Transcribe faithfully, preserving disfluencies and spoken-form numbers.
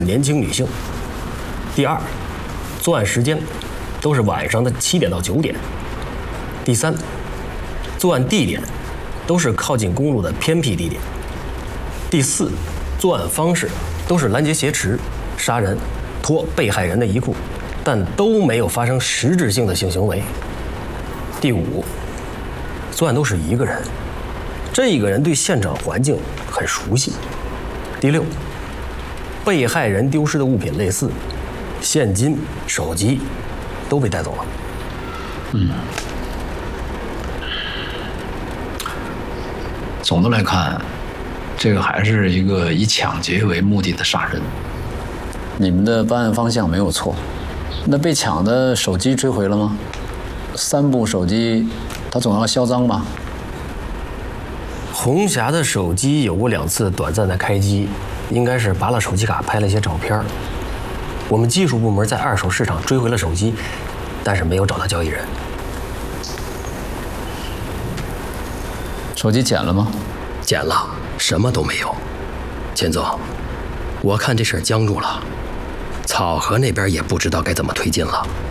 年轻女性。第二，作案时间都是晚上的七点到九点。第三，作案地点都是靠近公路的偏僻地点。第四，作案方式都是拦截挟持、杀人、脱被害人的衣裤，但都没有发生实质性的性行为。第五，作案都是一个人，这个人对现场环境很熟悉。第六，被害人丢失的物品类似，现金、手机都被带走了。 嗯，总的来看，这个还是一个以抢劫为目的的杀人。 你们的办案方向没有错，那被抢的手机追回了吗？三部手机，他总要销赃吧？ 红霞的手机有过两次短暂的开机，应该是拔了手机卡拍了一些照片。我们技术部门在二手市场追回了手机，但是没有找到交易人。 手机捡了吗？ 捡了，什么都没有。钱总，我看这事儿僵住了，草河那边也不知道该怎么推进了。